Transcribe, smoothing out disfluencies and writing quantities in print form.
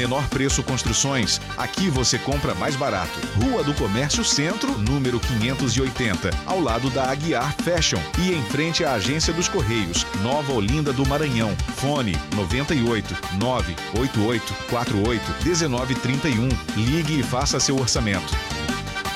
Menor Preço Construções. Aqui você compra mais barato. Rua do Comércio Centro, número 580, ao lado da Aguiar Fashion e em frente à Agência dos Correios, Nova Olinda do Maranhão. Fone 98 988 48 1931. Ligue e faça seu orçamento.